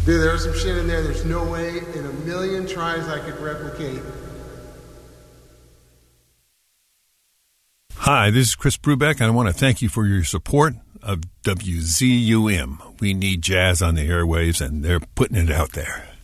Dude, there was some shit in there there's no way in a million tries I could replicate. Hi, this is Chris Brubeck, and I want to thank you for your support of WZUM. We need jazz on the airwaves, and they're putting it out there.